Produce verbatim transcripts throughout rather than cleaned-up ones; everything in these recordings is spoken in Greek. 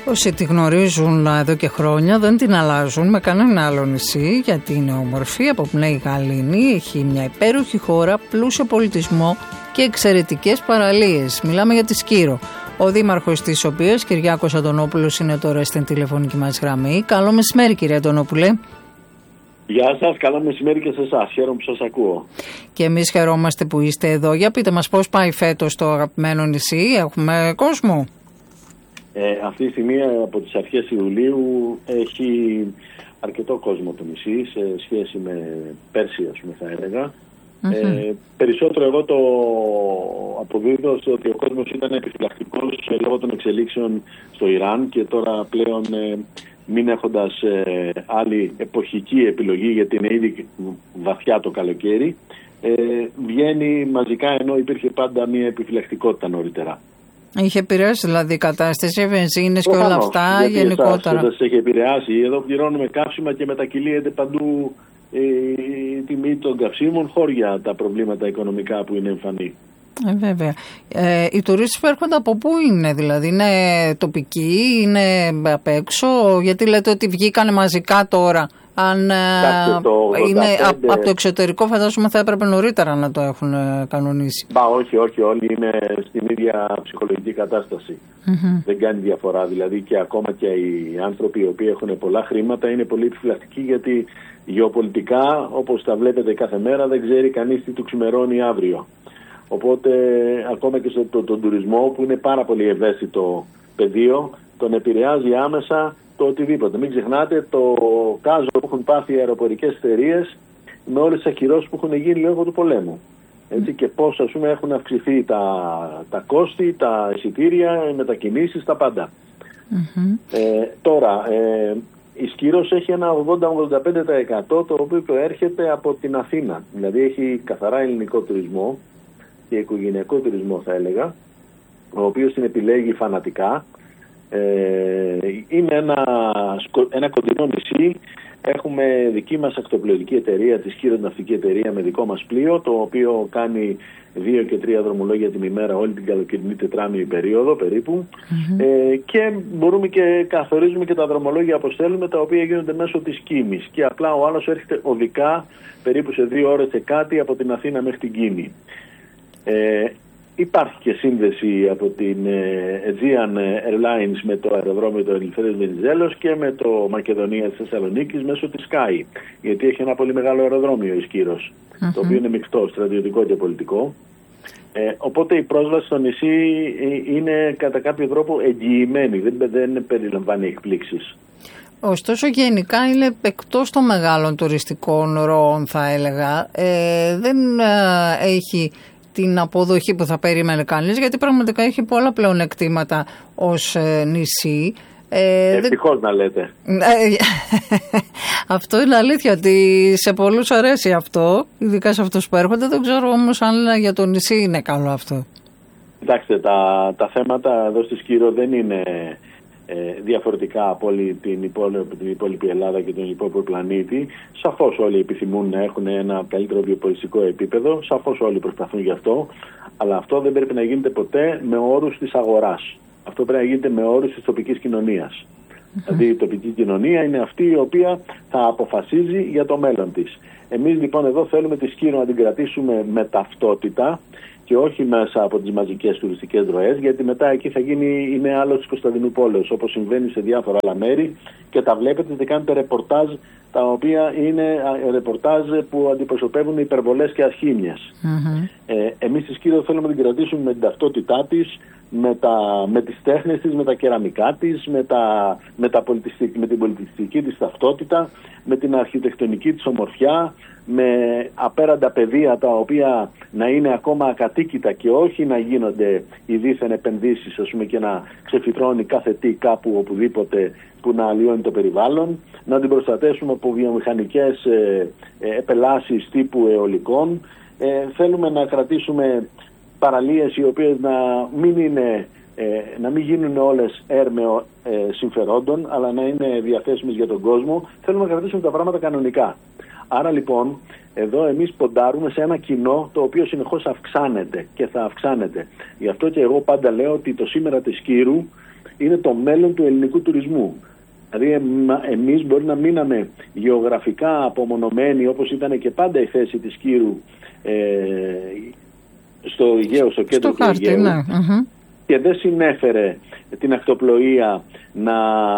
Όσοι τη γνωρίζουν εδώ και χρόνια δεν την αλλάζουν με κανένα άλλο νησί, γιατί είναι όμορφη, αποπνέει γαλήνη, έχει μια υπέροχη χώρα, πλούσιο πολιτισμό και εξαιρετικές παραλίες. Μιλάμε για τη Σκύρο. Ο δήμαρχος της οποίας, Κυριάκος Αντωνόπουλος, είναι τώρα στην τηλεφωνική μας γραμμή. Καλό μεσημέρι, κύριε Αντωνόπουλε. Γεια σας, καλό μεσημέρι και σε εσάς. Χαίρομαι που σας ακούω. Και εμείς χαιρόμαστε που είστε εδώ. Για πείτε μας πώς πάει φέτος το αγαπημένο νησί, έχουμε κόσμο? Ε, αυτή τη στιγμή από τις αρχές Ιουλίου έχει αρκετό κόσμο το νησί σε σχέση με πέρσι, ας πούμε, θα έλεγα. Mm-hmm. Ε, περισσότερο εγώ το αποδίδω στο ότι ο κόσμος ήταν επιφυλακτικός λόγω των εξελίξεων στο Ιράν και τώρα πλέον ε, μην έχοντας ε, άλλη εποχική επιλογή, γιατί είναι ήδη βαθιά το καλοκαίρι, ε, βγαίνει μαζικά, ενώ υπήρχε πάντα μια επιφυλακτικότητα νωρίτερα. Είχε επηρεάσει δηλαδή η κατάσταση, βενζίνες και όλα αυτά γιατί γενικότερα? Εσάς δεν έχει επηρεάσει. Εδώ πληρώνουμε καύσιμα και μετακυλίεται παντού ε, η τιμή των καυσίμων, χώρια τα προβλήματα οικονομικά που είναι εμφανή. Ε, βέβαια. Ε, οι τουρίστες που έρχονται από πού είναι, δηλαδή είναι τοπικοί, είναι απ' έξω? Γιατί λέτε ότι βγήκανε μαζικά τώρα. Αν το είναι από το εξωτερικό, φαντάζομαι θα έπρεπε νωρίτερα να το έχουν κανονίσει. Μπα, όχι, όχι, όλοι είναι στην ίδια ψυχολογική κατάσταση. Mm-hmm. Δεν κάνει διαφορά. Δηλαδή και ακόμα και οι άνθρωποι οι οποίοι έχουν πολλά χρήματα είναι πολύ επιφυλακτικοί, γιατί γεωπολιτικά, όπως τα βλέπετε κάθε μέρα, δεν ξέρει κανείς τι του ξημερώνει αύριο. Οπότε ακόμα και στον το, το, τουρισμό, που είναι πάρα πολύ ευαίσθητο πεδίο, τον επηρεάζει άμεσα το οτιδήποτε. Μην ξεχνάτε το κάζο που έχουν πάθει οι αεροπορικές εταιρείες με όλες τις ακυρώσεις που έχουν γίνει λόγω του πολέμου. Έτσι, και πώς, ας πούμε, έχουν αυξηθεί τα, τα κόστη, τα εισιτήρια, οι μετακινήσεις, τα πάντα. Mm-hmm. Ε, τώρα, ε, η Σκύρος έχει ένα ογδόντα με ογδόντα πέντε τοις εκατό το οποίο προέρχεται από την Αθήνα. Δηλαδή έχει καθαρά ελληνικό τουρισμό και οικογενειακό τουρισμό, θα έλεγα, ο οποίος την επιλέγει φανατικά. Ε, είναι ένα, ένα κοντινό νησί. Έχουμε δική μας ακτοπλοϊκή εταιρεία, τη Σκύρο Ναυτική Εταιρεία, με δικό μας πλοίο, το οποίο κάνει δύο και τρία δρομολόγια την ημέρα όλη την καλοκαιρινή τετράμινη περίοδο περίπου. Mm-hmm. Ε, και μπορούμε και καθορίζουμε και τα δρομολόγια που στέλνουμε, τα οποία γίνονται μέσω της Κίνης, και απλά ο άλλος έρχεται οδικά περίπου σε δύο ώρες και κάτι από την Αθήνα μέχρι την Κίνη. Ε, Υπάρχει και σύνδεση από την Aegean Airlines με το αεροδρόμιο του Ελευθέριος Βενιζέλος και με το Μακεδονία της Θεσσαλονίκης μέσω της Sky, γιατί έχει ένα πολύ μεγάλο αεροδρόμιο η Σκύρος, mm-hmm. το οποίο είναι μεικτό, στρατιωτικό και πολιτικό. Ε, οπότε η πρόσβαση στο νησί είναι κατά κάποιο τρόπο εγγυημένη, δεν, δεν περιλαμβάνει εκπλήξεις. Ωστόσο γενικά είναι εκτός των μεγάλων τουριστικών ροών, θα έλεγα. Ε, δεν ε, έχει την αποδοχή που θα περίμενε κανείς, γιατί πραγματικά έχει πολλά πλεονεκτήματα ως ε, νησί. Ε, Ευτυχώς δεν... να λέτε. Αυτό είναι αλήθεια, ότι σε πολλούς αρέσει αυτό, ειδικά σε αυτούς που έρχονται. Δεν ξέρω όμως αν για το νησί είναι καλό αυτό. Κοιτάξτε, τα, τα θέματα εδώ στη Σκύρο δεν είναι ε, διαφορετικά από όλη την υπόλοιπη, την υπόλοιπη Ελλάδα και τον υπόλοιπο πλανήτη. Σαφώς όλοι επιθυμούν να έχουν ένα καλύτερο βιοπολιτικό επίπεδο, σαφώς όλοι προσπαθούν γι' αυτό, αλλά αυτό δεν πρέπει να γίνεται ποτέ με όρους της αγοράς. Αυτό πρέπει να γίνεται με όρους της τοπικής κοινωνίας. Mm-hmm. Δηλαδή η τοπική κοινωνία είναι αυτή η οποία θα αποφασίζει για το μέλλον της. Εμείς λοιπόν εδώ θέλουμε τη Σκύρο να την κρατήσουμε με ταυτότητα και όχι μέσα από τις μαζικές τουριστικές ροές, γιατί μετά εκεί θα γίνει, είναι άλλο της Κωνσταντινούπολης, όπως συμβαίνει σε διάφορα άλλα μέρη, και τα βλέπετε και κάνετε ρεπορτάζ, τα οποία είναι ρεπορτάζ που αντιπροσωπεύουν υπερβολές και ασχήμιες. Mm-hmm. Ε, εμείς στη Σκύρο θέλουμε να την κρατήσουμε με την ταυτότητά της, με, τα, με τις τέχνες της, με τα κεραμικά της, με, τα, με, τα πολιτιστική, με την πολιτιστική της ταυτότητα, με την αρχιτεκτονική της ομορφιά, με απέραντα πεδία τα οποία να είναι ακόμα ακατοίκητα και όχι να γίνονται οι δίθεν επενδύσεις, ας πούμε, και να ξεφυτρώνει κάθε τι κάπου οπουδήποτε που να αλλοιώνει το περιβάλλον, να την προστατέσουμε από βιομηχανικές ε, ε, επελάσεις τύπου αιωλικών. Ε, θέλουμε να κρατήσουμε παραλίες οι οποίες να μην, είναι, ε, να μην γίνουν όλες έρμεο ε, συμφερόντων, αλλά να είναι διαθέσιμες για τον κόσμο. Θέλουμε να κρατήσουμε τα πράγματα κανονικά. Άρα λοιπόν εδώ εμείς ποντάρουμε σε ένα κοινό το οποίο συνεχώς αυξάνεται και θα αυξάνεται. Γι' αυτό και εγώ πάντα λέω ότι το σήμερα της Κύρου είναι το μέλλον του ελληνικού τουρισμού. Δηλαδή εμείς μπορεί να μείναμε γεωγραφικά απομονωμένοι, όπως ήταν και πάντα η θέση της Κύρου ε, στο Αιγαίο, στο κέντρο στο του χάρτη, Αιγαίου, ναι. uh-huh. και δεν συνέφερε την ακτοπλοεία να,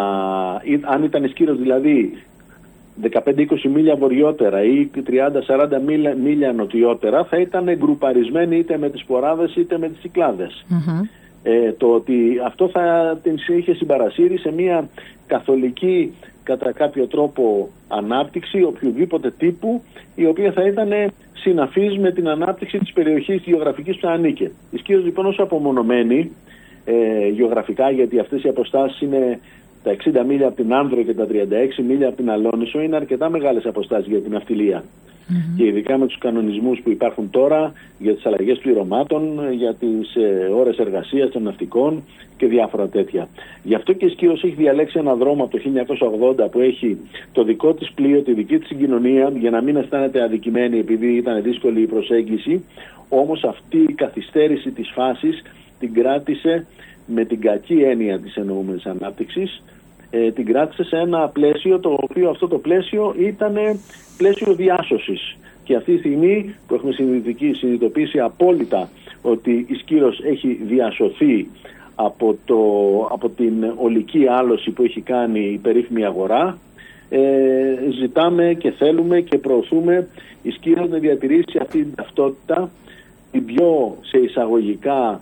αν ήταν η Σκύρος δηλαδή δεκαπέντε με είκοσι μίλια βορειότερα ή τριάντα με σαράντα μίλια νοτιότερα, θα ήταν γκρουπαρισμένοι είτε με τις φοράδες είτε με τις Κυκλάδες. Uh-huh. Ε, το ότι αυτό θα την είχε συμπαρασύρει σε μια καθολική κατά κάποιο τρόπο ανάπτυξη οποιοδήποτε τύπου, η οποία θα ήταν συναφής με την ανάπτυξη της περιοχής της γεωγραφικής που θα ανήκε. Η Σκύρος λοιπόν όσο απομονωμένη ε, γεωγραφικά, γιατί αυτές οι αποστάσεις είναι τα εξήντα μίλια από την Άνδρο και τα τριάντα έξι μίλια από την Αλόνισο, είναι αρκετά μεγάλες αποστάσεις για την ναυτιλία. Mm-hmm. Και ειδικά με τους κανονισμούς που υπάρχουν τώρα για τις αλλαγές πληρωμάτων, για τις ε, ώρες εργασίας των ναυτικών και διάφορα τέτοια. Γι' αυτό και η Σκύρος έχει διαλέξει ένα δρόμο από το χίλια εννιακόσια ογδόντα που έχει το δικό της πλοίο, τη δική της συγκοινωνία, για να μην αισθάνεται αδικημένη επειδή ήταν δύσκολη η προσέγγιση. Όμως αυτή η καθυστέρηση της φάσης την κράτησε με την κακή έννοια της εννοούμενης ανάπτυξης, ε, την κράτησε σε ένα πλαίσιο το οποίο αυτό το πλαίσιο ήταν πλαίσιο διάσωσης. Και αυτή τη στιγμή που έχουμε συνειδητοποιήσει απόλυτα ότι η Σκύρος έχει διασωθεί από, το, από την ολική άλωση που έχει κάνει η περίφημη αγορά, ε, ζητάμε και θέλουμε και προωθούμε η Σκύρος να διατηρήσει αυτή την ταυτότητα, την πιο σε εισαγωγικά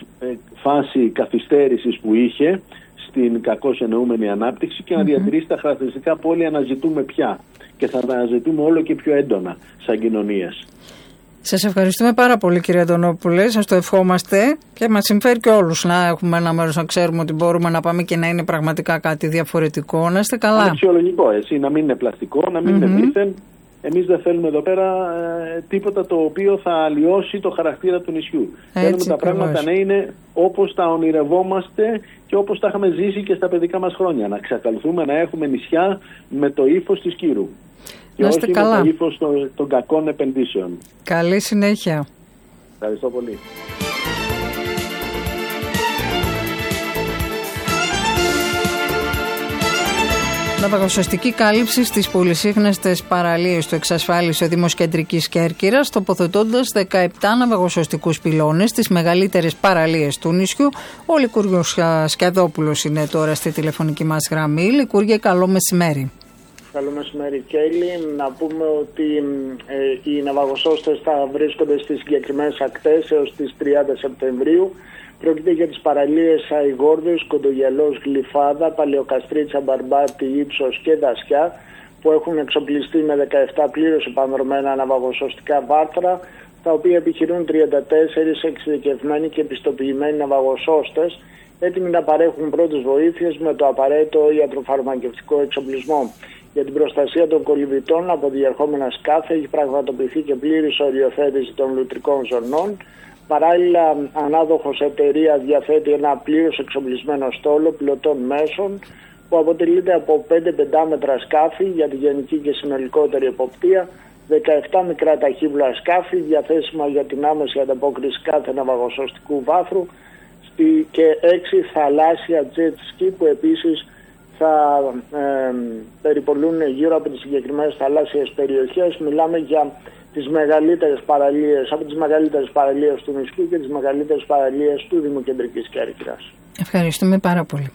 φάση καθυστέρησης που είχε στην κακώς εννοούμενη ανάπτυξη και να διατηρήσει mm-hmm. τα χαρακτηριστικά που όλοι αναζητούμε πια και θα τα αναζητούμε όλο και πιο έντονα σαν κοινωνίες. Σας ευχαριστούμε πάρα πολύ κύριε Αντωνόπουλε, σας το ευχόμαστε και μας συμφέρει και όλους να έχουμε ένα μέρος να ξέρουμε ότι μπορούμε να πάμε και να είναι πραγματικά κάτι διαφορετικό. Να είστε καλά. Αξιολογικό, έτσι, να μην είναι πλαστικό, να μην mm-hmm. είναι δίθεν. Εμείς δεν θέλουμε εδώ πέρα ε, τίποτα το οποίο θα αλλοιώσει το χαρακτήρα του νησιού. Έτσι, θέλουμε τα πράγματα ακριβώς να είναι όπως τα ονειρευόμαστε και όπως τα είχαμε ζήσει και στα παιδικά μας χρόνια. Να εξακολουθούμε να έχουμε νησιά με το ύφος της Κύρου. Και όχι καλά. Με το ύφος των, των κακών επενδύσεων. Καλή συνέχεια. Ευχαριστώ πολύ. Ναυαγοσωστική κάλυψη στις πολυσύχναστες παραλίες του εξασφάλισε ο Δήμος Κεντρικής Κέρκυρας, τοποθετώντας δεκαεπτά ναυαγοσωστικούς πυλώνες στις μεγαλύτερες παραλίες του νησιού. Ο Λικούργος Σκιαδόπουλος είναι τώρα στη τηλεφωνική μας γραμμή. Λικούργε, καλό μεσημέρι. Καλό μεσημέρι, Κέλλη. Να πούμε ότι ε, οι ναυαγοσώστες θα βρίσκονται στις συγκεκριμένες ακτές έως τις τριάντα Σεπτεμβρίου. Πρόκειται για τις παραλίες Αϊγόρδιος, Κοντογελός, Γλυφάδα, Παλαιοκαστρίτσα, Μπαρμπάτη, Ύψος και Δασιά, που έχουν εξοπλιστεί με δεκαεπτά πλήρως επανδρομένα ναυαγοσωστικά βάρτρα, τα οποία επιχειρούν τριάντα τέσσερις εξειδικευμένοι και επιστοποιημένοι ναυαγοσώστες, έτοιμοι να παρέχουν πρώτες βοήθειες με το απαραίτητο ιατροφαρμακευτικό εξοπλισμό. Για την προστασία των κολυμβητών από διερχόμενα σκάφη έχει πραγματοποιηθεί και πλήρης οριοθέτηση των λουτρικών ζωνών. Παράλληλα, ανάδοχος εταιρεία διαθέτει ένα πλήρως εξοπλισμένο στόλο πιλωτών μέσων που αποτελείται από πέντε πεντάμετρα σκάφη για τη γενική και συνολικότερη εποπτεία, δεκαεπτά μικρά ταχύβουλα σκάφη διαθέσιμα για την άμεση ανταπόκριση κάθε ναυαγοσωστικού βάθρου και έξι θαλάσσια jet ski που επίσης θα ε, περιπολούν γύρω από τις συγκεκριμένες θαλάσσιες περιοχές. Μιλάμε για τις μεγαλύτερες παραλίες, από τις μεγαλύτερες παραλίες του νησιού και τις μεγαλύτερες παραλίες του Δήμου Κεντρικής Κέρκυρας. Ευχαριστούμε πάρα πολύ.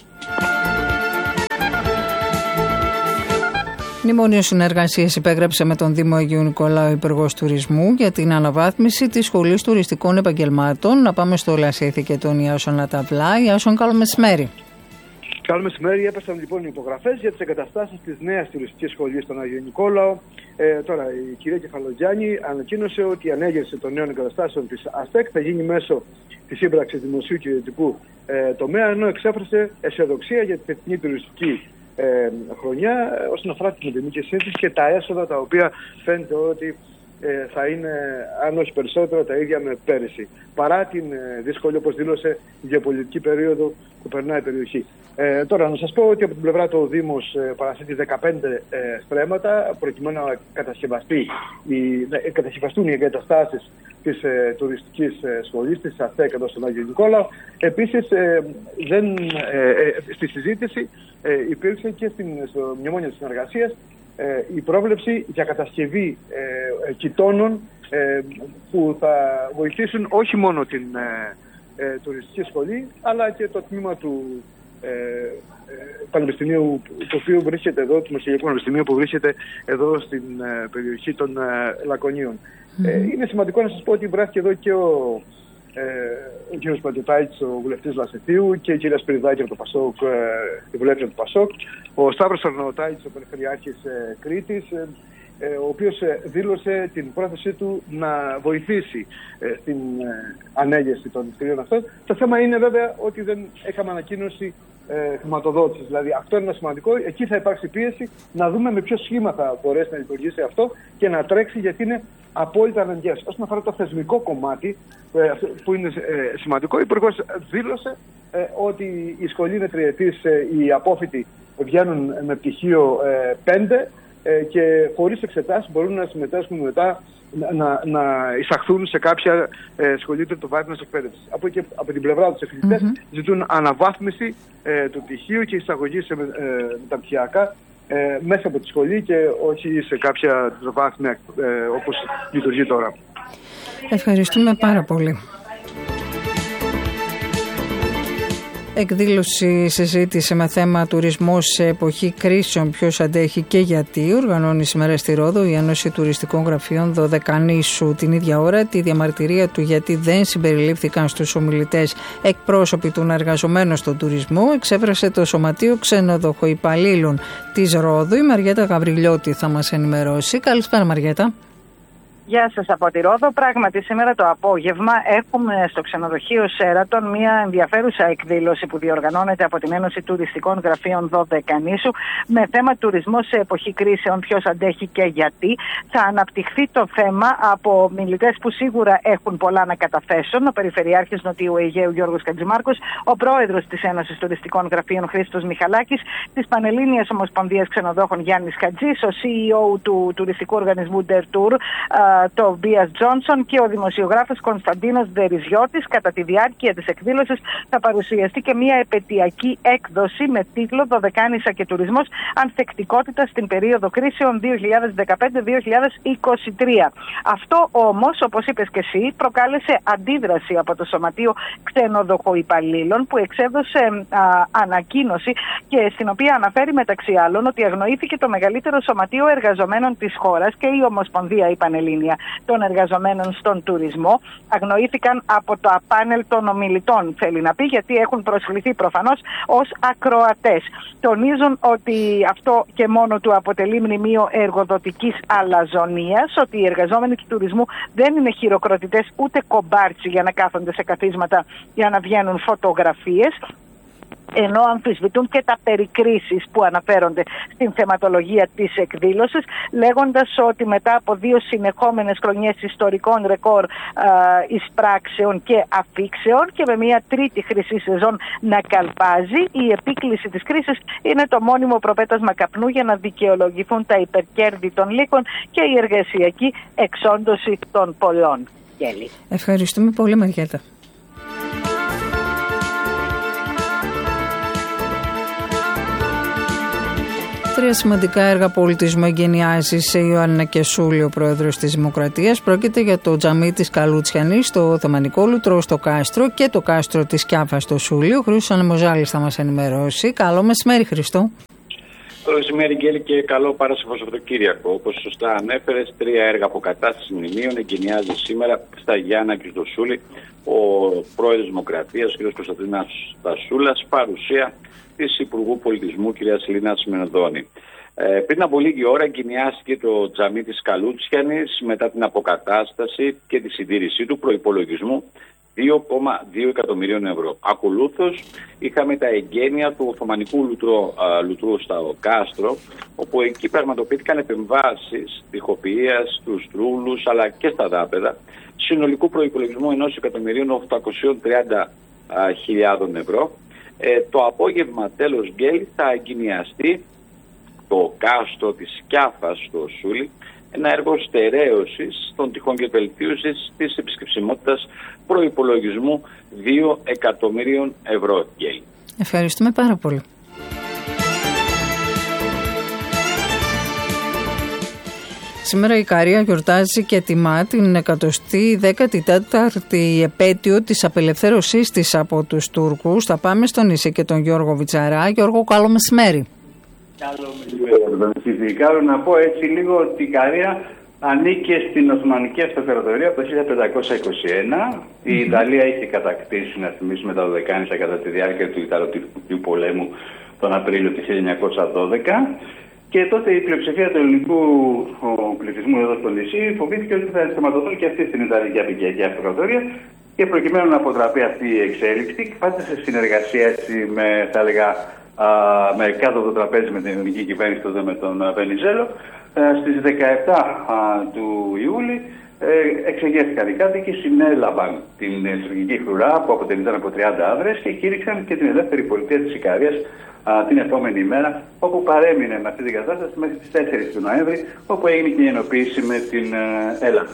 Μνημόνιο συνεργασίας υπέγραψε με τον Δήμο Αγίου Νικολάου Υπουργός Τουρισμού για την αναβάθμιση της Σχολής Τουριστικών Επαγγελμάτων. Να πάμε στο Λασίθι και τον Ιάσον Ναταβλά. Ιάσον, καλό μεσημέρι. Καλό μεσημέρι. Έπεσαν λοιπόν οι υπογραφές για τις εγκαταστάσεις της νέας τουριστικής σχολής στον Αγίου Νικόλαο. Ε, τώρα η κυρία Κεφαλογιάννη ανακοίνωσε ότι η ανέγερση των νέων εγκαταστάσεων της ΑΣΤΕΚ θα γίνει μέσω της σύμπραξης δημοσίου και ιδιωτικού ε, τομέα, ενώ εξέφρασε αισιοδοξία για τη φετινή τουριστική ε, χρονιά ε, όσον αφορά την επιδημική σύνθεση και τα έσοδα τα οποία φαίνεται ότι ε, θα είναι, αν όχι περισσότερο, τα ίδια με πέρυσι. Παρά την ε, δυσκολία, όπως δήλωσε, η γεωπολιτική περίοδο που περνάει η περιοχή. Ε, τώρα, να σας πω ότι από την πλευρά του ο Δήμος ε, παραθέτει δεκαπέντε ε, στρέμματα προκειμένου να κατασκευαστεί, οι, ε, κατασκευαστούν οι εγκαταστάσεις της ε, τουριστικής ε, σχολής, της ΑΣΤΕΚ εδώ στον Άγιο Νικόλαο. Επίσης, ε, δεν, ε, ε, στη συζήτηση ε, υπήρξε και στην, στο μνημόνιο της συνεργασίας ε, η πρόβλεψη για κατασκευή ε, κοιτώνων ε, που θα βοηθήσουν όχι μόνο την ε, ε, τουριστική σχολή, αλλά και το τμήμα του ε, ε, Πανεπιστημίου, το οποίο βρίσκεται εδώ, του Μεσογειακού Πανεπιστημίου που βρίσκεται εδώ στην ε, περιοχή των ε, Λακωνίων. Mm-hmm. Ε, είναι σημαντικό να σας πω ότι βρέθηκε εδώ και ο, ε, ο κ. Πατιωτάκης, ο βουλευτής Λασετίου, και η κυρία Σπυριδάκη από το Πασόκ, ε, η βουλεύτρια του Πασόκ, ο Σταύρος Αρναωτάκης, ο Περιφερειάρχης ε, Κρήτης, ε, ε, ο οποίος ε, δήλωσε την πρόθεσή του να βοηθήσει ε, στην ε, ανέγερση των κτηρίων αυτών. Το θέμα είναι βέβαια ότι δεν έκαμε ανακοίνωση Ε, χρηματοδότηση. Δηλαδή, αυτό είναι ένα σημαντικό. Εκεί θα υπάρξει πίεση να δούμε με ποιο σχήμα θα μπορέσει να λειτουργήσει αυτό και να τρέξει, γιατί είναι απόλυτα αναγκαίο. Όσον αφορά το θεσμικό κομμάτι, ε, που είναι ε, σημαντικό, ο Υπουργός δήλωσε ε, ότι η σχολή είναι τριετής, ε, οι απόφοιτοι βγαίνουν με πτυχίο ε, πέντε ε, και χωρίς εξετάσεις μπορούν να συμμετάσχουν μετά, να, να εισαχθούν σε κάποια ε, σχολή τριτοβάθμιας εκπαίδευσης. Από, και, από την πλευρά τους εφηλιτές mm-hmm. ζητούν αναβάθμιση ε, του πτυχίου και εισαγωγή σε ε, μεταπτυχιακά ε, μέσα από τη σχολή και όχι σε κάποια τριτοβάθμια ε, όπως λειτουργεί τώρα. Ευχαριστούμε πάρα πολύ. Εκδήλωση συζήτηση με θέμα τουρισμός σε εποχή κρίσεων, ποιος αντέχει και γιατί, οργανώνει σήμερα στη Ρόδο η Ένωση Τουριστικών Γραφείων Δωδεκανήσου. Την ίδια ώρα τη διαμαρτυρία του γιατί δεν συμπεριλήφθηκαν στους ομιλητές εκπρόσωποι των εργαζομένων στον τουρισμό εξέφρασε το Σωματείο Ξενοδοχοϊπαλλήλων της Ρόδου. Η Μαριέτα Γαβριλιώτη θα μας ενημερώσει. Καλησπέρα, Μαριέτα. Γεια σας από τη Ρόδο. Πράγματι, σήμερα το απόγευμα έχουμε στο ξενοδοχείο Σέρατον μια ενδιαφέρουσα εκδήλωση που διοργανώνεται από την Ένωση Τουριστικών Γραφείων Δωδεκανήσου με θέμα τουρισμό σε εποχή κρίσεων, ποιος αντέχει και γιατί. Θα αναπτυχθεί το θέμα από μιλητές που σίγουρα έχουν πολλά να καταθέσουν. Ο Περιφερειάρχης Νοτιού Αιγαίου Γιώργος Κατζημάρκος, ο Πρόεδρος της Ένωσης Τουριστικών Γραφείων Χρήστος Μιχαλάκης, της Πανελλήνιας Ομοσπονδίας Ξενοδόχων Γιάννης Χατζής, ο σι ι ο του τουριστικού οργανισμού Ντερτούρ, το Μπίας Τζόνσον, και ο δημοσιογράφος Κωνσταντίνος Δεριζιώτης. Κατά τη διάρκεια της εκδήλωσης θα παρουσιαστεί και μια επαιτειακή έκδοση με τίτλο «Δωδεκάνησα και τουρισμός. Ανθεκτικότητα στην περίοδο κρίσεων δύο χιλιάδες δεκαπέντε δύο χιλιάδες είκοσι τρία». Αυτό όμως, όπως είπες και εσύ, προκάλεσε αντίδραση από το Σωματείο Ξενοδοχοϊπαλλήλων, που εξέδωσε α, ανακοίνωση και στην οποία αναφέρει μεταξύ άλλων ότι αγνοήθηκε το μεγαλύτερο σωματείο εργαζομένων της χώρας και η Ομοσπονδία η Πανελλήνια των εργαζομένων στον τουρισμό. Αγνοήθηκαν από το πάνελ των ομιλητών, θέλει να πει, γιατί έχουν προσκληθεί προφανώς ως ακροατές. Τονίζουν ότι αυτό και μόνο του αποτελεί μνημείο εργοδοτικής αλαζονίας, ότι οι εργαζόμενοι του τουρισμού δεν είναι χειροκροτητές ούτε κομπάρτσι για να κάθονται σε καθίσματα για να βγαίνουν φωτογραφίες, ενώ αμφισβητούν και τα περικρίσεις που αναφέρονται στην θεματολογία της εκδήλωσης, λέγοντας ότι μετά από δύο συνεχόμενες χρονιές ιστορικών ρεκόρ α, εισπράξεων και αφήξεων και με μια τρίτη χρυσή σεζόν να καλπάζει, η επίκληση της κρίσης είναι το μόνιμο προπέτασμα καπνού για να δικαιολογηθούν τα υπερκέρδη των λύκων και η εργασιακή εξόντωση των πολλών. Ευχαριστούμε πολύ, Μαριέτα. Τρία σημαντικά έργα πολιτισμού εγκαινιάζει σε Ιωάννα Κεσούλη ο πρόεδρος της Δημοκρατίας. Πρόκειται για το τζαμί της Καλούτσιανης, το Θωμανικό Λουτρό στο Κάστρο και το κάστρο της Κιάφα στο Σούλι. Ο Χρήστος Ανεμοζάλης θα μας ενημερώσει. Καλό μεσημέρι, Χρήστο. Καλό μεσημέρι, Γκέλη, και καλό Παράσχευο Σαββατοκύριακο. Όπως σωστά ανέφερες, τρία έργα αποκατάστασης μνημείων εγκαινιάζει σήμερα στα Γιάννα και στο Σούλι ο πρόεδρος της Δημοκρατίας, ο κ. Κωνσταντίνος Τασούλας, παρουσία της Υπουργού Πολιτισμού, κ. Λίνας Μενδώνη. Ε, πριν από λίγη ώρα εγκαινιάστηκε το τζαμί της Καλούτσιανης μετά την αποκατάσταση και τη συντήρησή του προϋπολογισμού δύο κόμμα δύο εκατομμυρίων ευρώ. Ακολούθως είχαμε τα εγγένεια του Οθωμανικού λουτρού, α, λουτρού στα Κάστρο, όπου εκεί πραγματοποιήθηκαν επεμβάσεις τοιχοποιίας στους τρούλους αλλά και στα δάπεδα, συνολικού προϋπολογισμού ενός εκατομμυρίου οκτακόσιες τριάντα χιλιάδων ευρώ. Ε, το απόγευμα τέλος Γκέλη θα εγκαινιαστεί το κάστρο της Σκιάφας στο Σούλι, ένα έργο στερέωσης των τυχών και βελτίωσης της επισκεψιμότητας προϋπολογισμού δύο εκατομμυρίων ευρώ. Γκέλη. Ευχαριστούμε πάρα πολύ. Σήμερα η Ικαρία γιορτάζει και τιμά την εκατοστή δέκατη τέταρτη επέτειο της απελευθέρωσής της από τους Τούρκους. Θα πάμε στο νησί και τον Γιώργο Βιτσαρά. Γιώργο, καλό μεσημέρι. Καλό μεσημέρι. Καλό να πω έτσι λίγο ότι η Ικαρία ανήκε στην Οθωμανική Αυτοκρατορία από το χίλια πεντακόσια είκοσι ένα. Mm-hmm. Η Ιταλία είχε κατακτήσει, να θυμίσουμε, τα Δωδεκάνησα κατά τη διάρκεια του Ιταλοτουρκικού πολέμου τον Απρίλιο του χίλια εννιακόσια δώδεκα. Και τότε η πλειοψηφία του ελληνικού πληθυσμού εδώ στο νησί φοβήθηκε ότι θα ενσωματωθούν και αυτοί στην Ιταλική Απικιακή Αυτοκρατορία. Και προκειμένου να αποτραπεί αυτή η εξέλιξη, πάντα σε συνεργασία έτσι με, θα έλεγα, α, με κάτω από το τραπέζι με την ελληνική κυβέρνηση, τότε με τον Βενιζέλο, στις δεκαεπτά α, του Ιούλη ε, εξεγέρθηκαν οι κάτοικοι, συνέλαβαν την τουρκική φρουρά που αποτελείται από τριάντα άνδρες και κήρυξαν και την ελεύθερη πολιτεία της Ικαρίας την επόμενη μέρα, όπου παρέμεινε με αυτή την κατάσταση μέχρι τις τέσσερις του Νοέμβρη, όπου έγινε και η ενοποίηση με την Ελλάδα.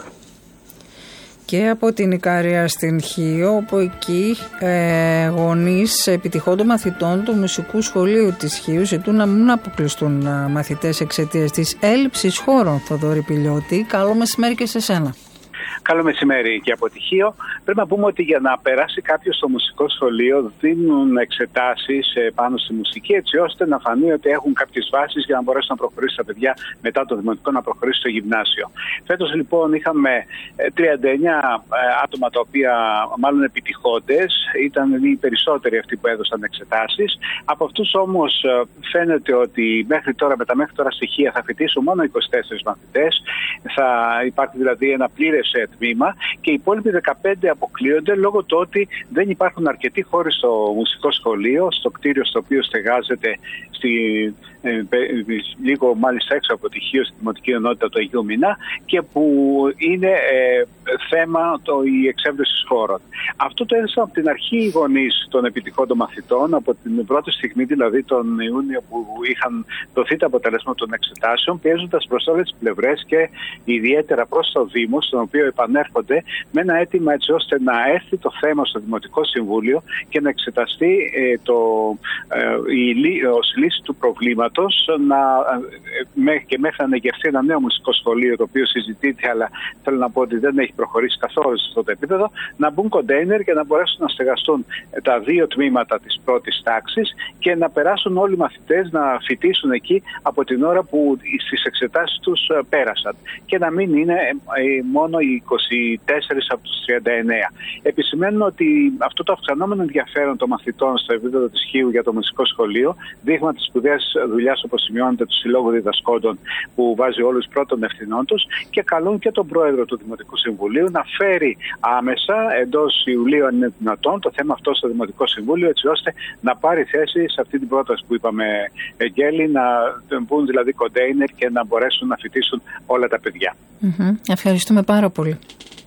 Και από την Ικαρία στην Χίο, όπου εκεί ε, γονείς επιτυχόντων μαθητών του Μουσικού Σχολείου της Χίου ζητούν να μην αποκλειστούν ε, μαθητές εξαιτίας της έλλειψης χώρων. Θοδωρή Πηλιώτη, καλό μεσημέρι και σε σένα. Καλό μεσημέρι και από τυχείο. Πρέπει να πούμε ότι για να περάσει κάποιος στο μουσικό σχολείο δίνουν εξετάσεις πάνω στη μουσική, έτσι ώστε να φανεί ότι έχουν κάποιες βάσεις για να μπορέσουν να προχωρήσουν τα παιδιά μετά το δημοτικό να προχωρήσουν στο γυμνάσιο. Φέτος λοιπόν είχαμε τριάντα εννέα άτομα τα οποία μάλλον επιτυχόντες, ήταν οι περισσότεροι αυτοί που έδωσαν εξετάσεις. Από αυτούς όμως φαίνεται ότι μέχρι τώρα, με τα μέχρι τώρα στοιχεία θα φοιτήσουν μόνο είκοσι τέσσερις μαθητές. Θα υπάρχει δηλαδή ένα πλήρες τμήμα και οι υπόλοιποι δεκαπέντε αποκλείονται λόγω του ότι δεν υπάρχουν αρκετοί χώροι στο μουσικό σχολείο, στο κτίριο στο οποίο στεγάζεται στη, ε, λίγο μάλιστα έξω από τη Χίο, στη Δημοτική Ενότητα του Αγίου Μινά, και που είναι ε, θέμα το, η εξέβρεση χώρων. Αυτό το έδωσαν από την αρχή οι γονείς των επιτυχόντων μαθητών, από την πρώτη στιγμή δηλαδή τον Ιούνιο που είχαν δοθεί τα αποτελέσματα των εξετάσεων, πιέζοντας προς όλες τις πλευρές και ιδιαίτερα προς το Δήμο, στον οποίο επανέρχονται με ένα αίτημα έτσι ώστε να έρθει το θέμα στο Δημοτικό Συμβούλιο και να εξεταστεί ε, το, ε, η, η λύση του προβλήματος να, ε, και μέχρι να ανεγερθεί ένα νέο μουσικό σχολείο, το οποίο συζητείται, αλλά θέλω να πω ότι δεν έχει προχωρήσει καθόλου σε αυτό το επίπεδο, να μπουν κοντέινερ και να μπορέσουν να στεγαστούν τα δύο τμήματα της πρώτης τάξης και να περάσουν όλοι οι μαθητές να φοιτήσουν εκεί από την ώρα που στις εξετάσεις τους πέρασαν και να μην είναι μόνο οι είκοσι τέσσερις από τους τριάντα εννέα. Επισημαίνουν ότι αυτό το αυξανόμενο ενδιαφέρον των μαθητών στο επίπεδο της Χίου για το μουσικό σχολείο, δείγμα της σπουδαίας δουλειάς όπως σημειώνεται του Συλλόγου Διδασκόντων που βάζει όλους πρώτων ευθυνών τους, και καλούν και τον πρόεδρο του Δημοτικού Συμβουλίου να φέρει άμεσα εντός Ιουλίου, αν είναι δυνατόν, το θέμα αυτό στο Δημοτικό Συμβούλιο, έτσι ώστε να πάρει θέση σε αυτή την πρόταση που είπαμε, Εγγέλη, να μπουν δηλαδή κοντέινερ και να μπορέσουν να φοιτήσουν όλα τα παιδιά. Mm-hmm. Ευχαριστούμε πάρα πολύ.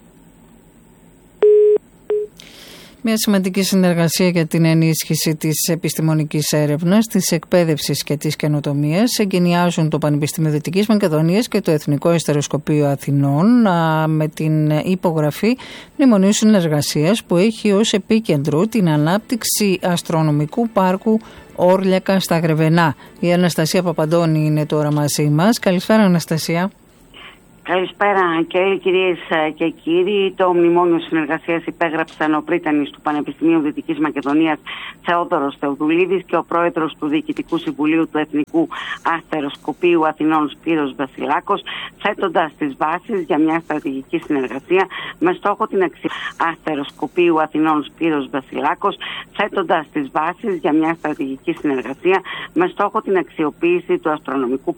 Μια σημαντική συνεργασία για την ενίσχυση της επιστημονικής έρευνας, της εκπαίδευσης και της καινοτομίας εγκαινιάζουν το Πανεπιστήμιο Δυτικής Μακεδονίας και το Εθνικό Ιστεροσκοπείο Αθηνών με την υπογραφή μνημονίου συνεργασίας που έχει ως επίκεντρο την ανάπτυξη αστρονομικού πάρκου Όρλιακα στα Γρεβενά. Η Αναστασία Παπαντώνη είναι τώρα μαζί μας. Καλησπέρα, Αναστασία. Καλησπέρα και κυρίες και κύριοι. Το μνημόνιο συνεργασίας υπέγραψαν ο πρίτανης του Πανεπιστημίου Δυτικής Μακεδονίας Θεόδωρος Θεοδουλίδης και ο πρόεδρος του Διοικητικού Συμβουλίου του Εθνικού Αστεροσκοπείου Αθηνών Σπύρος Βασιλάκος, θέτοντας τις βάσεις για μια στρατηγική συνεργασία με στόχο την αξιοποίηση Αστεροσκοπείου Αθηνών Σπύρος Βασιλάκος, θέτοντας τις βάσεις για μια στρατηγική συνεργασία με στόχο την αξιοποίηση του αστρονομικού